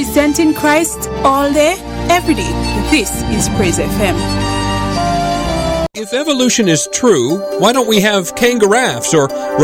Presenting Christ all day, every day. This is Praise FM. If evolution is true, why don't we have kangaroos or